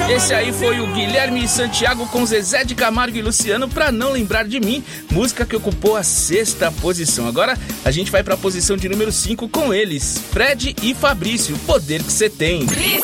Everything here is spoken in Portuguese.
Esse aí foi o Guilherme Santiago com Zezé de Camargo e Luciano, Pra Não Lembrar de Mim, música que ocupou a 6ª posição. Agora a gente vai pra posição de número 5 com eles, Fred e Fabrício, Poder Que Cê Tem.